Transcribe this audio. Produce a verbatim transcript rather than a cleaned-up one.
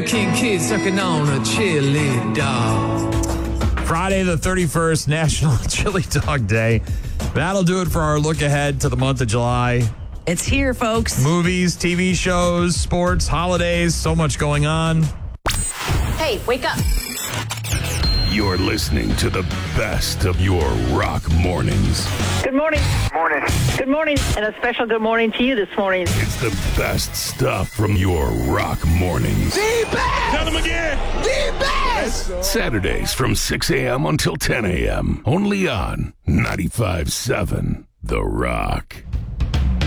King kid sucking on a chili dog. Friday the thirty-first, National Chili Dog Day. That'll do it for our look ahead to the month of July. It's here, folks. Movies, T V shows, sports, holidays, so much going on. Hey, wake up. You're listening to the best of your rock mornings. Good morning. Morning. Good morning. And a special good morning to you this morning. It's the best stuff from your rock mornings. The best! Tell them again! The best! Saturdays from six a.m. until ten a.m. Only on ninety-five point seven The Rock.